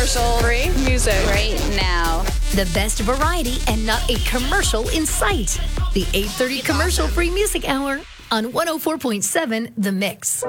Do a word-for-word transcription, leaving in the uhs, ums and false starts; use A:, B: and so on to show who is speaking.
A: commercial-free music
B: right now.
C: The best variety and not a commercial in sight. The eight thirty commercial-free music hour on one oh four point seven The Mix.